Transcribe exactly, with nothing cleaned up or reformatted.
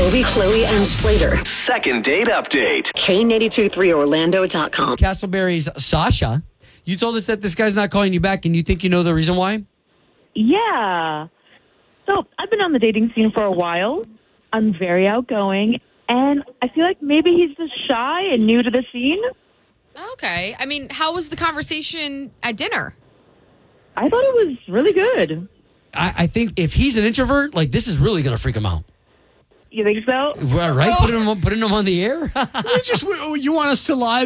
Obie, Chloe, and Slater. Second date update. K eighty-two three Orlando dot com. Castleberry's Sasha. You told us that this guy's not calling you back, and you think you know the reason why? Yeah. So I've been on the dating scene for a while. I'm very outgoing, and I feel like maybe he's just shy and new to the scene. Okay. I mean, how was the conversation at dinner? I thought it was really good. I, I think if he's an introvert, like this is really going to freak him out. You think so? Right? Putting him, putting him on the air? We just, you want us to lie